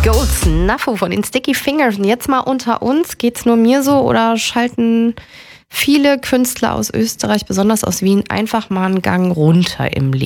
Gold Snuffo von den Sticky Fingers. Und jetzt mal unter uns, geht's nur mir so oder schalten viele Künstler aus Österreich, besonders aus Wien, einfach mal einen Gang runter im Leben?